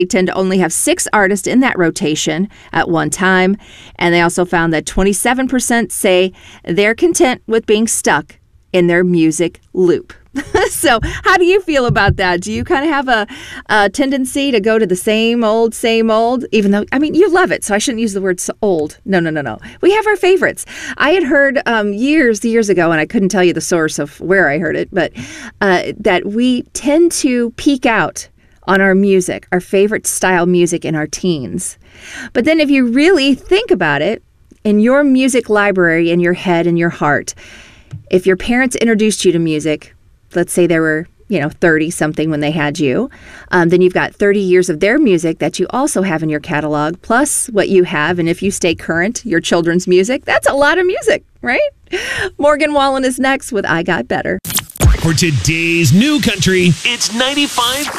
They tend to only have 6 artists in that rotation at one time. And they also found that 27% say they're content with being stuck in their music loop. So how do you feel about that? Do you kind of have a tendency to go to the same old, even though, I mean, you love it, so I shouldn't use the word old. No. We have our favorites. I had heard years ago, and I couldn't tell you the source of where I heard it, but that we tend to peak out on our music, our favorite style music in our teens. But then if you really think about it, in your music library, in your head and your heart, if your parents introduced you to music, let's say they were, 30-something when they had you, then you've got 30 years of their music that you also have in your catalog, plus what you have, and if you stay current, your children's music. That's a lot of music, right? Morgan Wallen is next with I Got Better. For today's new country, it's 95.3